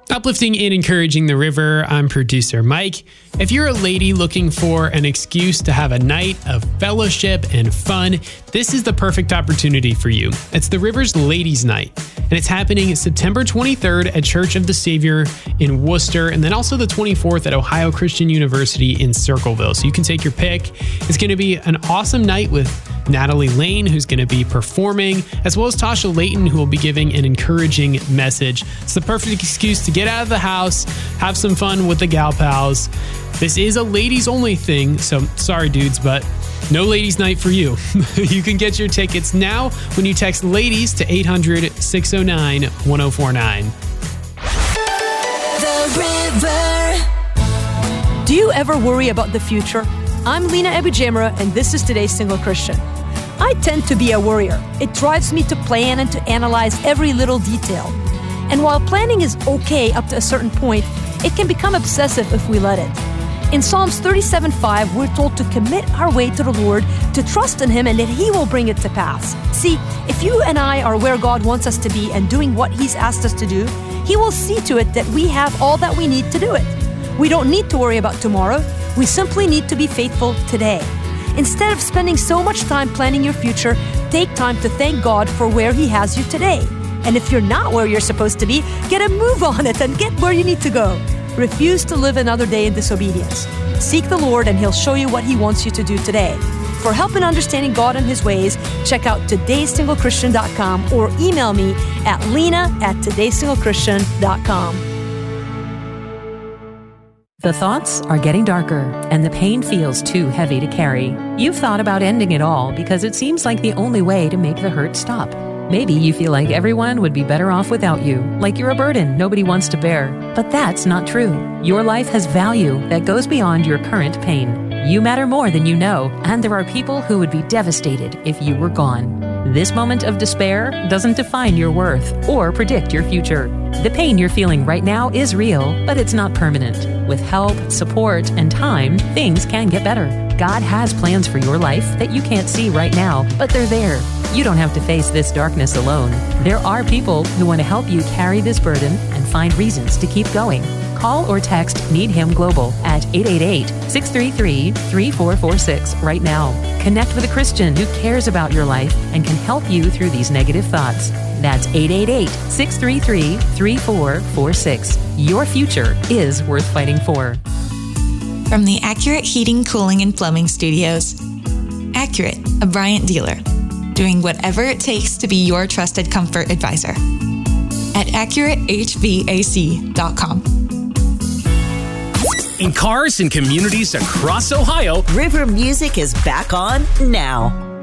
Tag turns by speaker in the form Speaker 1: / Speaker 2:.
Speaker 1: Uplifting and encouraging the river, I'm producer Mike. If you're a lady looking for an excuse to have a night of fellowship and fun, this is the perfect opportunity for you. It's the River's Ladies' Night, and it's happening September 23rd at Church of the Savior in Worcester, and then also the 24th at Ohio Christian University in Circleville. So you can take your pick. It's going to be an awesome night with Natalie Lane, who's going to be performing, as well as Tasha Layton, who will be giving an encouraging message. It's the perfect excuse to get out of the house, have some fun with the gal pals. This is a ladies only thing, so sorry dudes, but no ladies night for you. You can get your tickets now when you text ladies to 800-609-1049.
Speaker 2: The River.
Speaker 3: Do you ever worry about the future? I'm Lena Ebujamra, and this is Today's Single Christian. I tend to be a worrier. It drives me to plan and to analyze every little detail. And while planning is okay up to a certain point, it can become obsessive if we let it. In Psalms 37:5, we're told to commit our way to the Lord, to trust in Him, and that He will bring it to pass. See, if you and I are where God wants us to be and doing what He's asked us to do, He will see to it that we have all that we need to do it. We don't need to worry about tomorrow. We simply need to be faithful today. Instead of spending so much time planning your future, take time to thank God for where He has you today. And if you're not where you're supposed to be, get a move on it and get where you need to go. Refuse to live another day in disobedience. Seek the Lord and He'll show you what He wants you to do today. For help in understanding God and His ways, check out todayssinglecchristian.com or email me at lena@todayssinglecchristian.com.
Speaker 4: The thoughts are getting darker, and the pain feels too heavy to carry. You've thought about ending it all because it seems like the only way to make the hurt stop. Maybe you feel like everyone would be better off without you, like you're a burden nobody wants to bear. But that's not true. Your life has value that goes beyond your current pain. You matter more than you know, and there are people who would be devastated if you were gone. This moment of despair doesn't define your worth or predict your future. The pain you're feeling right now is real, but it's not permanent. With help, support, and time, things can get better. God has plans for your life that you can't see right now, but they're there. You don't have to face this darkness alone. There are people who want to help you carry this burden and find reasons to keep going. Call or text Need Him Global at 888-633-3446 right now. Connect with a Christian who cares about your life and can help you through these negative thoughts. That's 888-633-3446. Your future is worth fighting for.
Speaker 2: From the Accurate Heating, Cooling, and Plumbing Studios. Accurate, a Bryant dealer. Doing whatever it takes to be your trusted comfort advisor. At AccurateHVAC.com.
Speaker 5: In cars and communities across Ohio,
Speaker 6: River Music is back on now.